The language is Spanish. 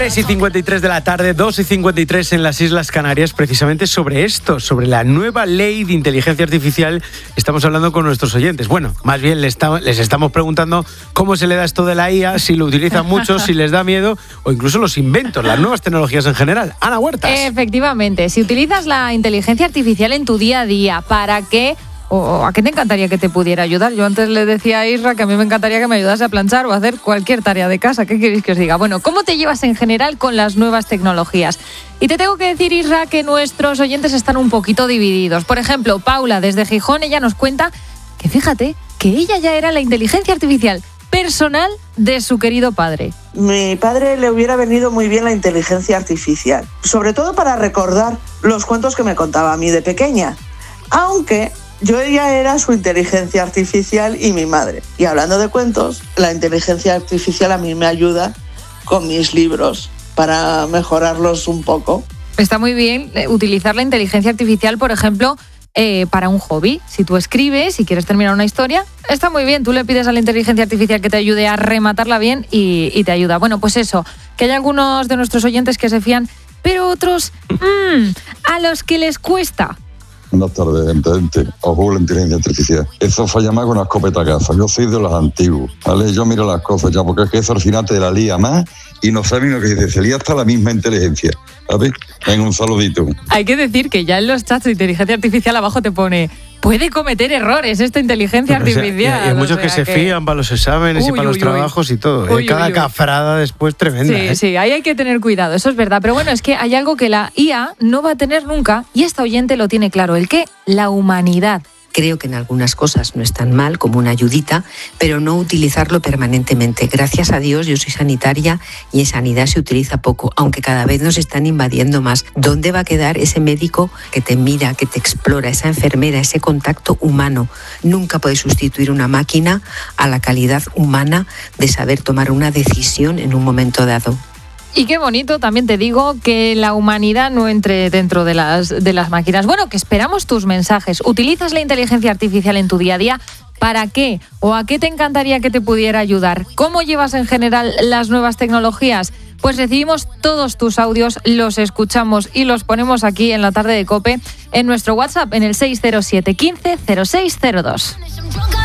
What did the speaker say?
3:53 de la tarde, 2:53 en las Islas Canarias, precisamente sobre esto, sobre la nueva ley de inteligencia artificial. Estamos hablando con nuestros oyentes. Bueno, más bien les estamos preguntando cómo se le da esto de la IA, si lo utilizan mucho, si les da miedo, o incluso los inventos, las nuevas tecnologías en general. Ana Huertas. Efectivamente, si utilizas la inteligencia artificial en tu día a día, ¿para qué? ¿O a qué te encantaría que te pudiera ayudar? Yo antes le decía a Isra que a mí me encantaría que me ayudase a planchar o a hacer cualquier tarea de casa. ¿Qué queréis que os diga? Bueno, ¿cómo te llevas en general con las nuevas tecnologías? Y te tengo que decir, Isra, que nuestros oyentes están un poquito divididos. Por ejemplo, Paula, desde Gijón, ella nos cuenta que fíjate que ella ya era la inteligencia artificial personal de su querido padre. Mi padre le hubiera venido muy bien la inteligencia artificial, sobre todo para recordar los cuentos que me contaba a mí de pequeña. Aunque yo ya era su inteligencia artificial y mi madre. Y hablando de cuentos, la inteligencia artificial a mí me ayuda con mis libros para mejorarlos un poco. Está muy bien utilizar la inteligencia artificial, por ejemplo, para un hobby. Si tú escribes y quieres terminar una historia, está muy bien. Tú le pides a la inteligencia artificial que te ayude a rematarla bien y te ayuda. Bueno, pues eso, que hay algunos de nuestros oyentes que se fían, pero otros a los que les cuesta. Buenas tardes, gente. Ojo, la inteligencia artificial. Eso falla más con una escopeta caza. Yo soy de los antiguos, ¿vale? Yo miro las cosas ya, porque es que eso al final te la lía más y no sabes lo que dice. Se lía hasta la misma inteligencia, ¿sabes? Venga, un saludito. Hay que decir que ya en los chats de inteligencia artificial abajo te pone: puede cometer errores esta inteligencia artificial. Y hay muchos que se fían para los exámenes y para los trabajos y todo. Cada cafrada después tremenda. Sí, ahí hay que tener cuidado, eso es verdad. Pero bueno, es que hay algo que la IA no va a tener nunca, y esta oyente lo tiene claro. ¿El qué? La humanidad. Creo que en algunas cosas no es tan mal, como una ayudita, pero no utilizarlo permanentemente. Gracias a Dios, yo soy sanitaria y en sanidad se utiliza poco, aunque cada vez nos están invadiendo más. ¿Dónde va a quedar ese médico que te mira, que te explora, esa enfermera, ese contacto humano? Nunca puede sustituir una máquina a la calidad humana de saber tomar una decisión en un momento dado. Y qué bonito, también te digo, que la humanidad no entre dentro de las máquinas. Bueno, que esperamos tus mensajes. ¿Utilizas la inteligencia artificial en tu día a día? ¿Para qué? ¿O a qué te encantaría que te pudiera ayudar? ¿Cómo llevas en general las nuevas tecnologías? Pues recibimos todos tus audios, los escuchamos y los ponemos aquí en la tarde de COPE en nuestro WhatsApp en el 607 15 0602.